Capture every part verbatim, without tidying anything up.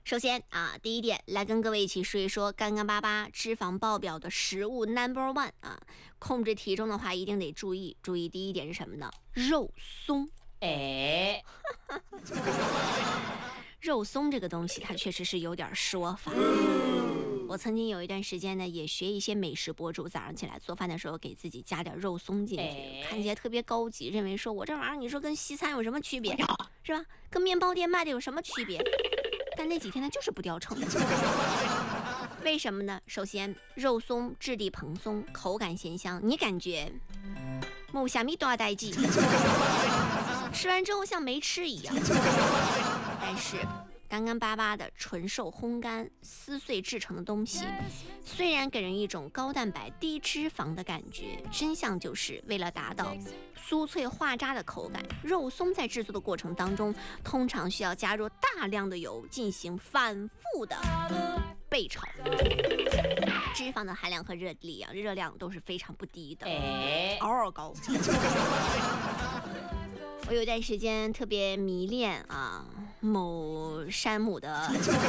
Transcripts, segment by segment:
首先啊，第一点来跟各位一起说一说干干巴巴脂肪爆表的食物 number one 啊，控制体重的话一定得注意。注意第一点是什么呢？肉松。哎，肉松这个东西它确实是有点说法。我曾经有一段时间呢，也学一些美食博主，早上起来做饭的时候给自己加点肉松进去，看起来特别高级，认为说我这玩意儿你说跟西餐有什么区别，是吧？跟面包店卖的有什么区别？但那几天呢就是不掉秤。为什么呢？首先肉松质地蓬松，口感鲜香，你感觉某虾米多大代际，吃完之后像没吃一样。但是干干巴巴的纯瘦烘干撕碎制成的东西，虽然给人一种高蛋白低脂肪的感觉，真相就是为了达到酥脆化渣的口感，肉松在制作的过程当中通常需要加入大量的油进行反复的焙炒，脂肪的含量和热量热量都是非常不低的，嗷嗷高。我有段时间特别迷恋啊某山姆的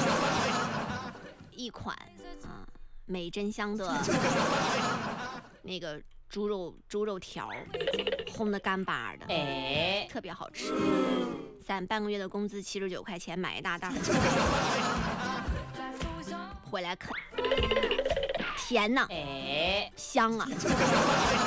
一款啊美珍香的那个猪肉猪肉条，烘的干巴的，哎，特别好吃。攒半个月的工资七十九块钱买一大袋，回来啃，甜呐，哎，香啊。